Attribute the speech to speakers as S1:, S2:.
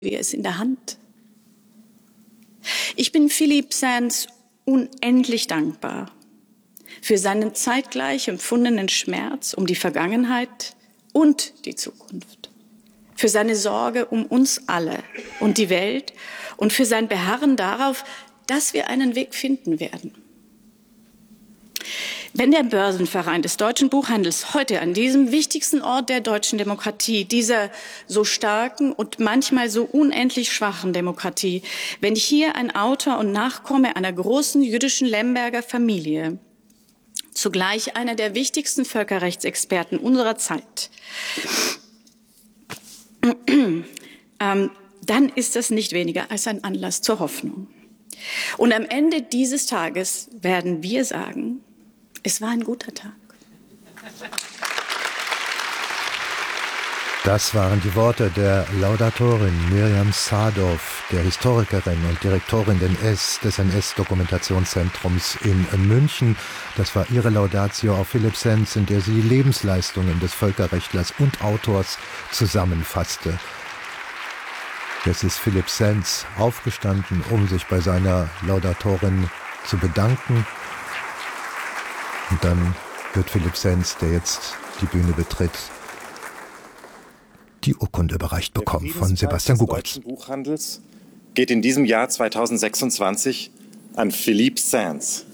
S1: wir es in der Hand. Ich bin Philippe Sands unendlich dankbar für seinen zeitgleich empfundenen Schmerz um die Vergangenheit und die Zukunft, für seine Sorge um uns alle und die Welt und für sein Beharren darauf, dass wir einen Weg finden werden. Wenn der Börsenverein des deutschen Buchhandels heute an diesem wichtigsten Ort der deutschen Demokratie, dieser so starken und manchmal so unendlich schwachen Demokratie, wenn hier ein Autor und Nachkomme einer großen jüdischen Lemberger Familie, zugleich einer der wichtigsten Völkerrechtsexperten unserer Zeit, dann ist das nicht weniger als ein Anlass zur Hoffnung. Und am Ende dieses Tages werden wir sagen, es war ein guter Tag.
S2: Das waren die Worte der Laudatorin Miriam Sadow, der Historikerin und Direktorin des NS-Dokumentationszentrums in München. Das war ihre Laudatio auf Philippe Sands, in der sie die Lebensleistungen des Völkerrechtlers und Autors zusammenfasste. Jetzt ist Philippe Sands aufgestanden, um sich bei seiner Laudatorin zu bedanken. Und dann wird Philippe Sands, der jetzt die Bühne betritt, die Urkunde überreicht bekommen von Sebastian Gugolz.
S3: Der Friedenspreis des deutschen Buchhandels geht in diesem Jahr 2026 an Philippe Sands.